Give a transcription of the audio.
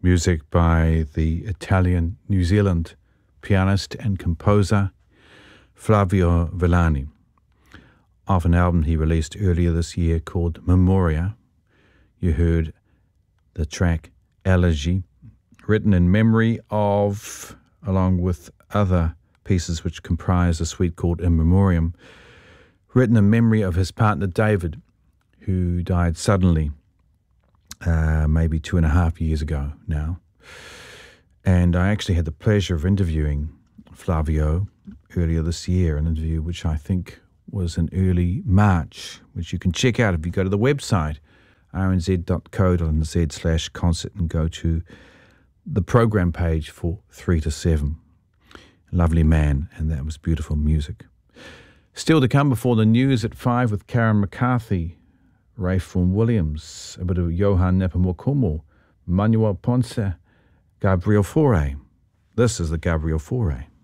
Music by the Italian-New Zealand pianist and composer Flavio Villani, off an album he released earlier this year called Memoria. You heard the track Elegy, written in memory of, along with other pieces which comprise a suite called In Memoriam, written in memory of his partner David, who died suddenly maybe 2.5 years ago now. And I actually had the pleasure of interviewing Flavio earlier this year, an interview which I think was in early March, which you can check out if you go to the website, rnz.co.nz/concert, and go to the program page for 3 to 7. Lovely man, and that was beautiful music. Still to come before the news at 5 with Karen McCarthy, Ray Vaughan Williams, a bit of Johann Nepomucemo, Manuel Ponce, Gabriel Fauré. This is the Gabriel Fauré.